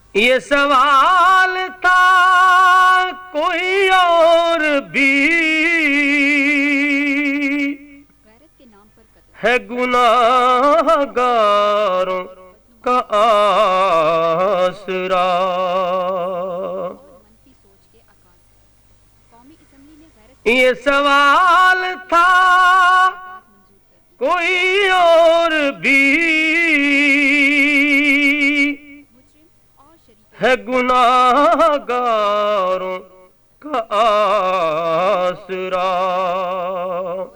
ये सवाल था कोई और भी है गुनाहगारों का आसरा। ये सवाल था कोई और भी है गुनाहगारों का आसरा।